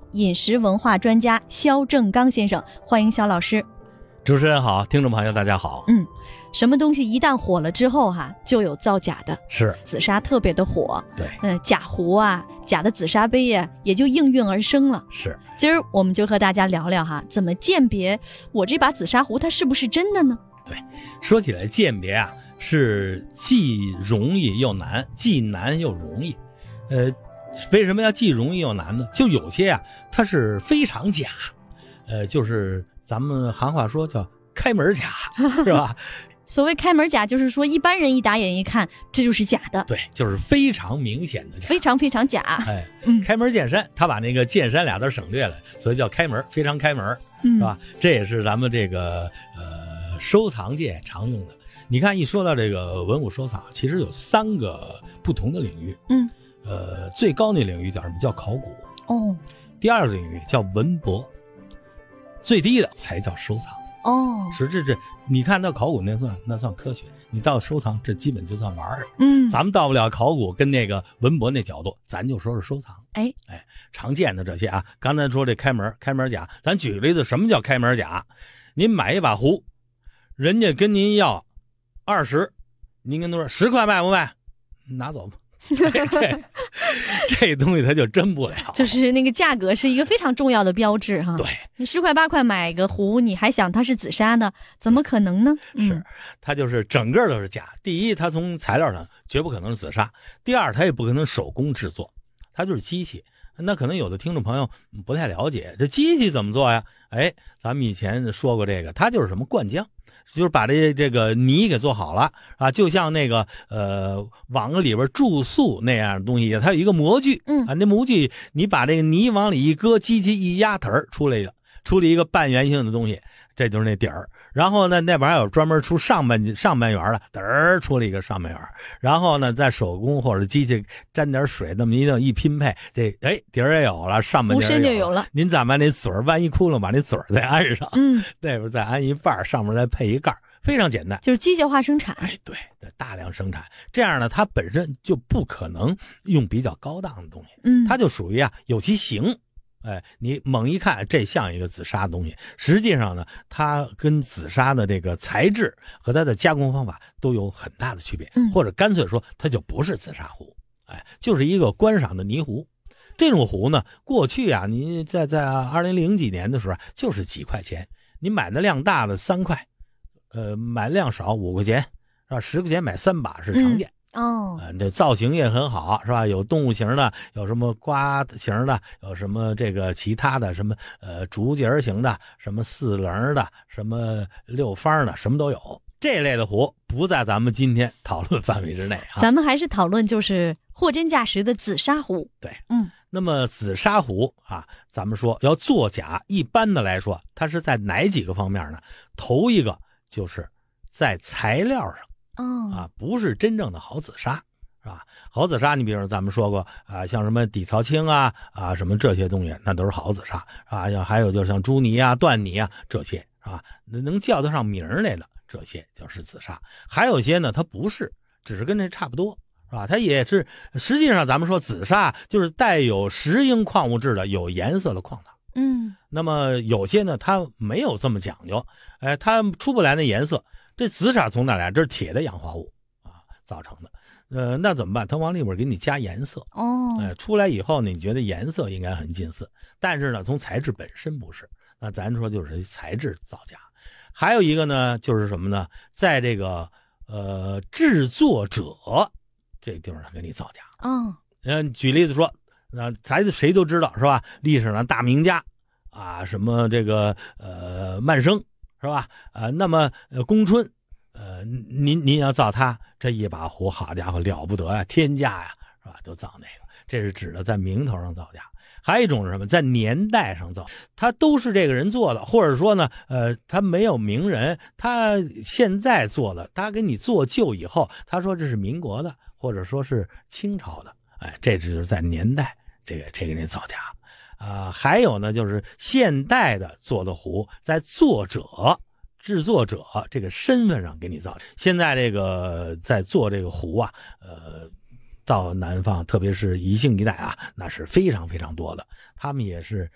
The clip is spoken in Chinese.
饮食文化专家肖正刚先生，欢迎肖老师。 主持人好，听众朋友大家好。 什么东西一旦火了之后就有造假的， 是紫砂特别的火， 对， 假壶啊，假的紫砂杯呀，也就应运而生了。 是， 今儿我们就和大家聊聊怎么鉴别我这把紫砂壶它是不是真的呢？ 对，说起来鉴别是既容易又难，既难又容易。为什么要既容易又难呢？就有些它是非常假，就是咱们行话说叫开门假，是吧？ 所谓开门假，就是说一般人一打眼一看，这就是假的。 对，就是非常明显的假， 非常非常假。 开门见山，他把那个见山俩字省略了，所以叫开门，非常开门，是吧？这也是咱们这个收藏界常用的。你看，一说到这个文物收藏，其实有3个不同的领域。最高那领域叫什么？叫考古。第2个领域叫文博，最低的才叫收藏。实质你看到考古那算科学，你到收藏这基本就算玩儿。咱们到不了考古跟那个文博那角度，咱就说是收藏。常见的这些刚才说这开门假，咱举个例子，什么叫开门假？您买一把壶，人家跟您要20，您跟他说10块卖不卖？拿走吧。这东西它就真不了， 就是那个价格是一个非常重要的标志对， 你10块8块买个壶，你还想它是紫砂呢？怎么可能呢？ 是，它就是整个都是假。第一，它从材料上绝不可能是紫砂；第二，它也不可能手工制作，它就是机器。那可能有的听众朋友不太了解，这机器怎么做呀？咱们以前说过这个，它就是什么灌浆。就是把这个泥给做好了就像那个往里边注塑那样的东西，它有一个模具那模具你把这个泥往里一搁，机器一压腿出来一个半圆形的东西，这就是那底儿。然后呢，那边还有专门出上半圆的，出了一个上半圆。然后呢，在手工或者机器沾点水，那么一拼配，这底儿也有了，上半截就有了。您再把那嘴儿弯一窟窿，把那嘴儿再安上，那边再安一半，上面再配一盖，非常简单， 就是机械化生产。 对，大量生产。这样呢，它本身就不可能用比较高档的东西，它就属于有其形。你猛一看，这像一个紫砂的东西，实际上呢，它跟紫砂的这个材质和它的加工方法都有很大的区别，或者干脆说，它就不是紫砂壶，就是一个观赏的泥壶。这种壶呢，过去你在2000几年的时候，就是几块钱，你买的量大的3块，买量少5块钱，10块钱买3把是常见。这造型也很好，是吧？有动物型的，有什么瓜型的，有什么这个其他的，什么竹节型的，什么4棱的，什么6方的，什么都有。这类的壶不在咱们今天讨论范围之内咱们还是讨论就是货真价实的紫砂壶。 对，那么紫砂壶咱们说要作假，一般的来说，它是在哪几个方面呢？头一个就是在材料上。不是真正的好紫砂，是吧？好紫砂，你比如咱们说过像什么底槽青什么这些东西，那都是好紫砂还有就像朱泥缎泥这些能叫得上名来的，这些就是紫砂。还有些呢，它不是，只是跟这差不多，是吧？它也是，实际上咱们说紫砂就是带有石英矿物质的有颜色的矿糖。那么有些呢，它没有这么讲究，它出不来那颜色。这紫砂从哪来？这是铁的氧化物造成的。那怎么办？它往里边给你加颜色。出来以后呢，你觉得颜色应该很近似，但是呢，从材质本身不是。那咱说就是材质造假。还有一个呢，就是什么呢？在这个制作者这地方给你造假。举例子说，材质谁都知道是吧？历史上大名家什么这个曼生。是吧？那么公春，您要造它这一把壶，好家伙了不得天价是吧？都造那个，这是指的在名头上造假。还有一种是什么？在年代上造，它都是这个人做的，或者说呢，他没有名人，他现在做的，他给你做旧以后，他说这是民国的，或者说是清朝的，这只是在年代这个人造假。还有呢，就是现代的做的壶，在制作者这个身份上给你造。现在这个在做这个壶到南方，特别是宜兴一带那是非常非常多的，他们也是